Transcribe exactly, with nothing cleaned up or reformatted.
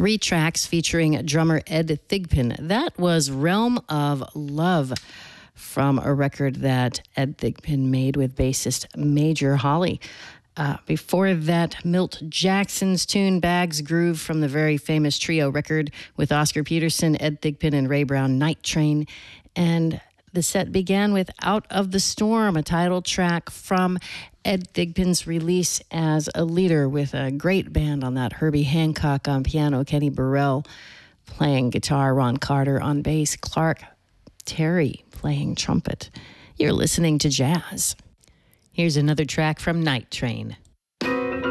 Three tracks featuring drummer Ed Thigpen. That was Realm of Love from a record that Ed Thigpen made with bassist Major Holly. Uh, before that, Milt Jackson's tune Bags Groove from the very famous trio record with Oscar Peterson, Ed Thigpen, and Ray Brown, Night Train. And the set began with Out of the Storm, a title track from Ed Thigpen's release as a leader with a great band on that. Herbie Hancock on piano, Kenny Burrell playing guitar, Ron Carter on bass, Clark Terry playing trumpet. You're listening to jazz. Here's another track from Night Train.